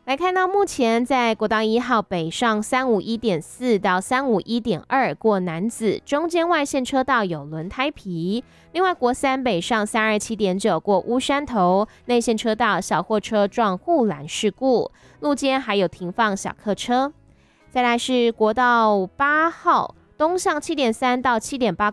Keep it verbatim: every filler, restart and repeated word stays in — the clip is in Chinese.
来看到目前在国道一号北上三五一点四到三五一点二过楠梓，中间外线车道有轮胎皮。另外国三北上三二七点九过乌山头，内线车道小货车撞护栏事故，路肩还有停放小客车。再来是国道八号东向七点三到七点八